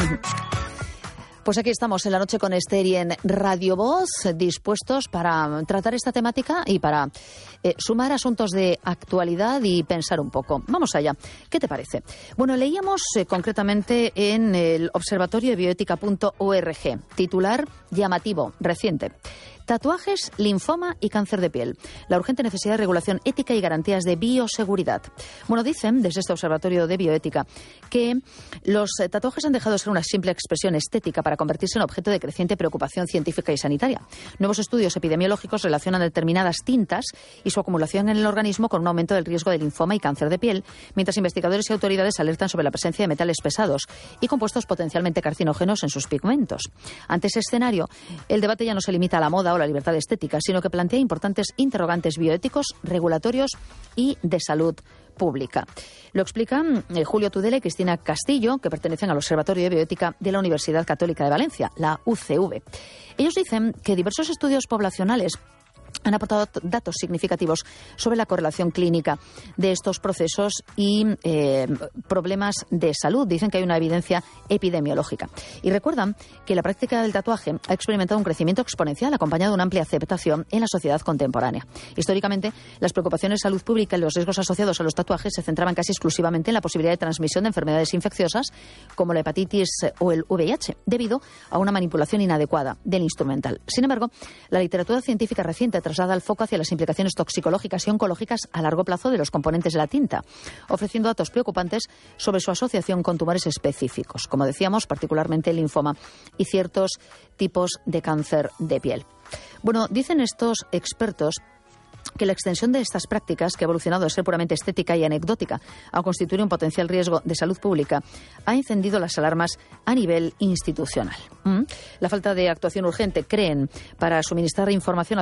Pues aquí estamos en la noche con Esther y en Radio Voz, dispuestos para tratar esta temática y para sumar asuntos de actualidad y pensar un poco. Vamos allá. ¿Qué te parece? Bueno, leíamos concretamente en el observatorio de bioética.org, titular llamativo, reciente. Tatuajes, linfoma y cáncer de piel. La urgente necesidad de regulación ética y garantías de bioseguridad. Bueno, dicen desde este observatorio de bioética que los tatuajes han dejado de ser una simple expresión estética para convertirse en objeto de creciente preocupación científica y sanitaria. Nuevos estudios epidemiológicos relacionan determinadas tintas y su acumulación en el organismo con un aumento del riesgo de linfoma y cáncer de piel, mientras investigadores y autoridades alertan sobre la presencia de metales pesados y compuestos potencialmente carcinógenos en sus pigmentos. Ante ese escenario, el debate ya no se limita a la moda o la libertad estética, sino que plantea importantes interrogantes bioéticos, regulatorios y de salud pública. Lo explican Julio Tudela y Cristina Castillo, que pertenecen al Observatorio de Bioética de la Universidad Católica de Valencia, la UCV. Ellos dicen que diversos estudios poblacionales han aportado datos significativos sobre la correlación clínica de estos procesos y problemas de salud. Dicen que hay una evidencia epidemiológica. Y recuerdan que la práctica del tatuaje ha experimentado un crecimiento exponencial acompañado de una amplia aceptación en la sociedad contemporánea. Históricamente, las preocupaciones de salud pública y los riesgos asociados a los tatuajes se centraban casi exclusivamente en la posibilidad de transmisión de enfermedades infecciosas como la hepatitis o el VIH, debido a una manipulación inadecuada del instrumental. Sin embargo, la literatura científica reciente traslada el foco hacia las implicaciones toxicológicas y oncológicas a largo plazo de los componentes de la tinta, ofreciendo datos preocupantes sobre su asociación con tumores específicos, como decíamos, particularmente el linfoma y ciertos tipos de cáncer de piel. Bueno, dicen estos expertos que la extensión de estas prácticas, que ha evolucionado de ser puramente estética y anecdótica a constituir un potencial riesgo de salud pública, ha encendido las alarmas a nivel institucional. La falta de actuación urgente, creen, para suministrar información